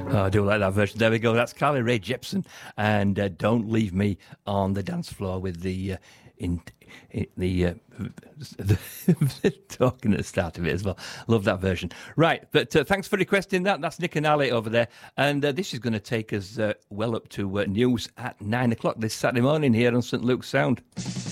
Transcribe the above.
Oh, I do like that version. There we go. That's Carly Rae Jepsen and Don't Leave Me on the Dance Floor with the talking at the start of it as well. Love that version. Right, but thanks for requesting that. That's Nick and Ali over there. And this is going to take us well up to news at 9 o'clock this Saturday morning here on St. Luke's Sound.